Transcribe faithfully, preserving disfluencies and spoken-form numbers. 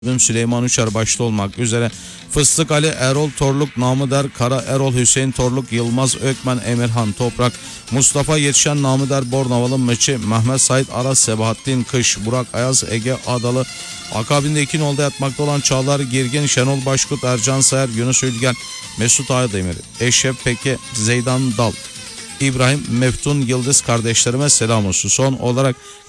Süleyman Uçar başta olmak üzere Fıstık Ali, Erol Torluk, namı der Kara Erol, Hüseyin Torluk, Yılmaz Ökmen, Emirhan Toprak, Mustafa Yetişen, namı der Bornavalı Meçi, Mehmet Said Aras, Sebahattin Kış, Burak Ayaz, Ege Adalı, akabinde iki nolda yatmakta olan Çağlar Girgin, Şenol Başkut, Ercan Sayar, Yunus Ülgen, Mesut Aydemir, Eşref Peki, Zeydan Dal, İbrahim Meftun Yıldız kardeşlerime selam olsun. Son olarak